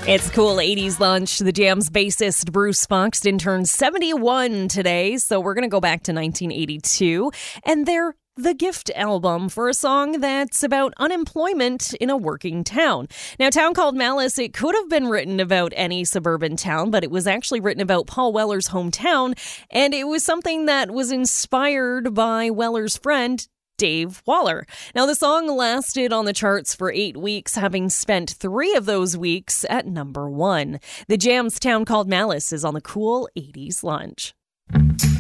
It's Cool 80s Lunch. The Jam's bassist Bruce Buxton turned 71 today, so we're going to go back to 1982 and their The Gift album for a song that's about unemployment in a working town. Now, Town Called Malice, it could have been written about any suburban town, but it was actually written about Paul Weller's hometown, and it was something that was inspired by Weller's friend, Dave Waller. Now, the song lasted on the charts for 8 weeks, having spent 3 of those weeks at number 1. The Jam's Town Called Malice is on the Cool 80s Lunch.